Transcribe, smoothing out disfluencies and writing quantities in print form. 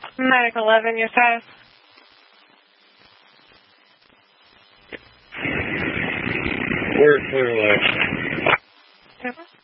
Medic 11, your status. We're clear left. Super.